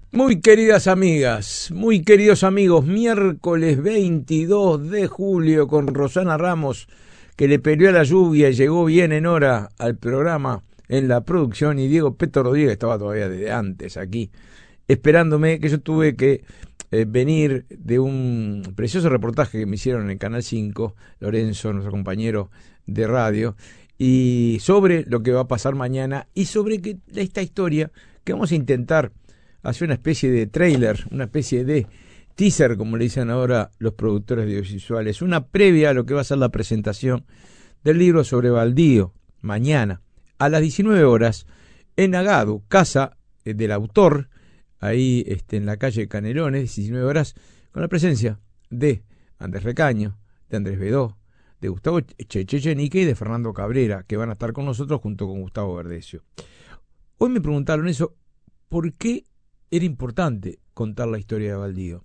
Muy queridas amigas, muy queridos amigos, miércoles 22 de julio con Rosana Ramos, que le peleó a la lluvia y llegó bien en hora al programa en la producción, y Diego Peto Rodríguez estaba todavía desde antes aquí, esperándome, que yo tuve que venir de un precioso reportaje que me hicieron en el Canal 5, Lorenzo, nuestro compañero de radio, y sobre lo que va a pasar mañana y sobre esta historia que vamos a intentar hacer una especie de tráiler, una especie de teaser, como le dicen ahora los productores audiovisuales, una previa a lo que va a ser la presentación del libro sobre Baldío, mañana, a las 19 horas, en Agado, casa del autor, ahí en la calle Canelones, 19 horas, con la presencia de Andrés Recaño, de Andrés Bedó, de Gustavo Echenique y de Fernando Cabrera, que van a estar con nosotros junto con Gustavo Verdecio. Hoy me preguntaron eso, ¿por qué era importante contar la historia de Baldío?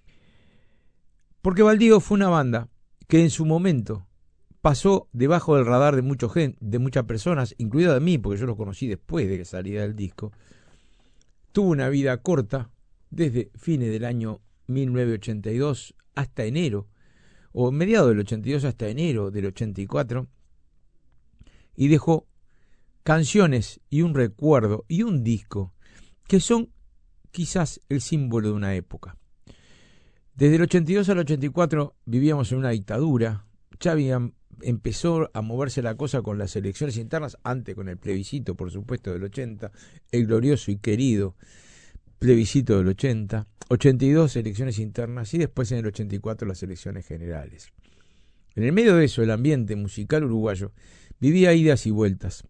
Porque Baldío fue una banda que en su momento pasó debajo del radar de muchas personas, incluida de mí, porque yo lo conocí después de que saliera el disco. Tuvo una vida corta, desde fines del año 1982 hasta enero, o mediados del 82 hasta enero del 84, y dejó canciones y un recuerdo y un disco que son quizás el símbolo de una época. Desde el 82 al 84 vivíamos en una dictadura, ya empezó a moverse la cosa con las elecciones internas, antes con el plebiscito, por supuesto, del 80, el glorioso y querido plebiscito del 80, 82 elecciones internas y después en el 84 las elecciones generales. En el medio de eso, el ambiente musical uruguayo vivía idas y vueltas.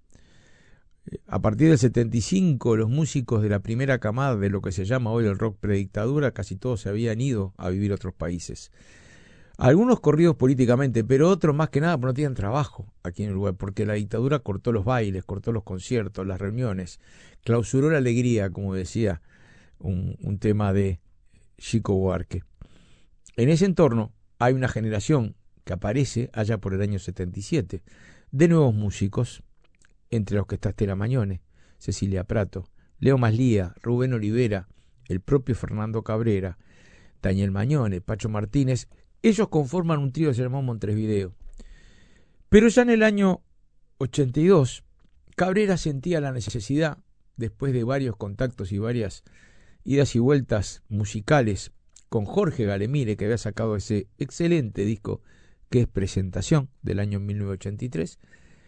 A partir del 75, los músicos de la primera camada de lo que se llama hoy el rock predictadura, casi todos se habían ido a vivir a otros países. Algunos corridos políticamente, pero otros más que nada no tenían trabajo aquí en Uruguay, porque la dictadura cortó los bailes, cortó los conciertos, las reuniones, clausuró la alegría, como decía un tema de Chico Buarque. En ese entorno hay una generación que aparece allá por el año 77, de nuevos músicos, entre los que está Estela Mañone, Cecilia Prato, Leo Maslía, Rubén Olivera, el propio Fernando Cabrera, Daniel Mañone, Pacho Martínez. Ellos conforman un trío que se llamó Montevideo. Pero ya en el año 82, Cabrera sentía la necesidad, después de varios contactos y varias idas y vueltas musicales con Jorge Galemire, que había sacado ese excelente disco que es Presentación, del año 1983,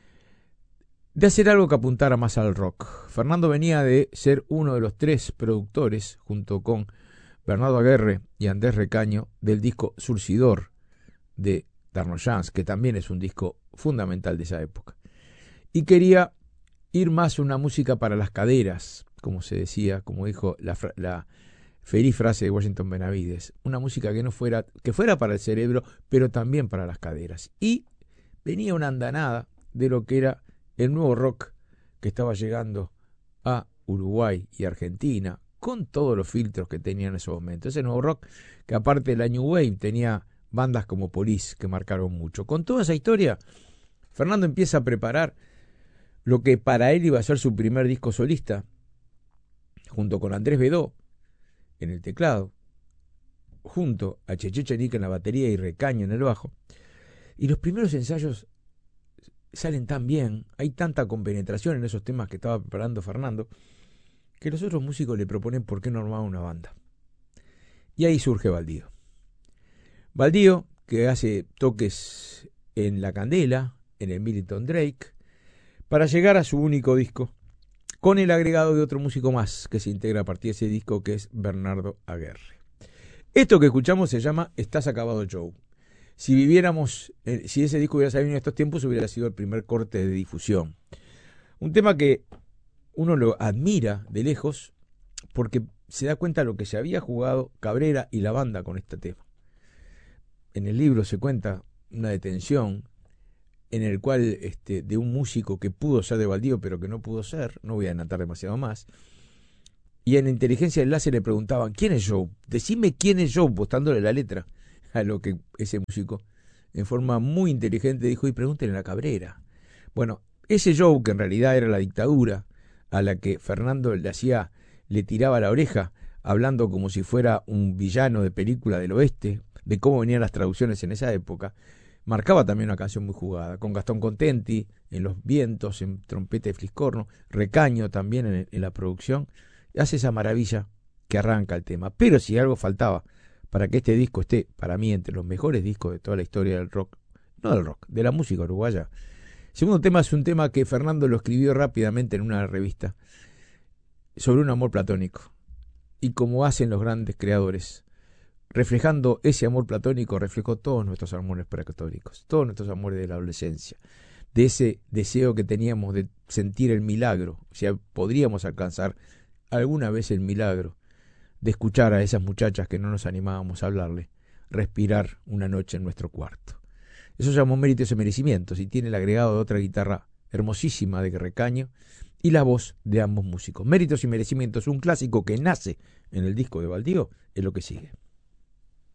de hacer algo que apuntara más al rock. Fernando venía de ser uno de los tres productores, junto con Bernardo Aguerre y Andrés Recaño, del disco Surcidor de Darnoyans, que también es un disco fundamental de esa época. Y quería ir más a una música para las caderas, como se decía, como dijo la feliz frase de Washington Benavides, una música que fuera para el cerebro, pero también para las caderas. Y venía una andanada de lo que era el nuevo rock que estaba llegando a Uruguay y Argentina, con todos los filtros que tenía en ese momento. Ese nuevo rock que, aparte de la New Wave, tenía bandas como Police que marcaron mucho. Con toda esa historia, Fernando empieza a preparar lo que para él iba a ser su primer disco solista, junto con Andrés Bedó en el teclado, junto a Cheche Echenique en la batería y Recaño en el bajo. Y los primeros ensayos salen tan bien, hay tanta compenetración en esos temas que estaba preparando Fernando, que los otros músicos le proponen por qué no armar una banda. Y ahí surge Baldío. Baldío, que hace toques en La Candela, en el Milton Drake, para llegar a su único disco, con el agregado de otro músico más que se integra a partir de ese disco, que es Bernardo Aguerre. Esto que escuchamos se llama Estás Acabado Joe. Si ese disco hubiera salido en estos tiempos, hubiera sido el primer corte de difusión. Un tema que uno lo admira de lejos porque se da cuenta de lo que se había jugado Cabrera y la banda con este tema. En el libro se cuenta una detención en el cual de un músico que pudo ser de Baldío pero que no pudo ser, no voy a adelantar demasiado más, y en la inteligencia de enlace le preguntaban ¿quién es Joe? Decime quién es Joe, postándole la letra, a lo que ese músico en forma muy inteligente dijo, y pregúntenle a Cabrera. Bueno, ese Joe, que en realidad era la dictadura a la que Fernando le tiraba la oreja hablando como si fuera un villano de película del oeste, de cómo venían las traducciones en esa época. Marcaba también una canción muy jugada, con Gastón Contenti en los vientos, en trompeta y fliscorno, Recaño también en la producción, hace esa maravilla que arranca el tema. Pero si algo faltaba para que este disco esté, para mí, entre los mejores discos de toda la historia del rock, no del rock, de la música uruguaya. El segundo tema es un tema que Fernando lo escribió rápidamente en una revista, sobre un amor platónico. Y como hacen los grandes creadores, reflejando ese amor platónico, reflejó todos nuestros amores platónicos, todos nuestros amores de la adolescencia, de ese deseo que teníamos de sentir el milagro, o sea, podríamos alcanzar alguna vez el milagro de escuchar a esas muchachas que no nos animábamos a hablarle, respirar una noche en nuestro cuarto. Eso se llamó Méritos y Merecimientos y tiene el agregado de otra guitarra hermosísima de Recaño y la voz de ambos músicos. Méritos y Merecimientos, un clásico que nace en el disco de Baldío, es lo que sigue.